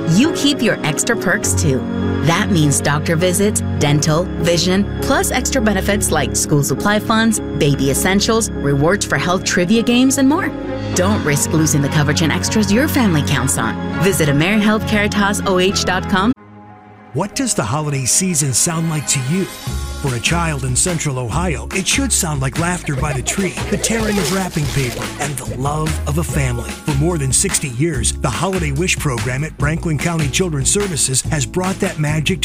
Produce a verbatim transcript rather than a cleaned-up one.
you keep your extra perks too. That means doctor visits, dental, vision, plus extra benefits like school supply funds, baby essentials, rewards for health trivia games, and more. Don't risk losing the coverage and extras your family counts on. Visit amerihealth caritas o h dot com. What does the holiday season sound like to you? For a child in Central Ohio, it should sound like laughter by the tree, the tearing of wrapping paper, and the love of a family. For more than sixty years, the Holiday Wish program at Franklin County Children's Services has brought that magic to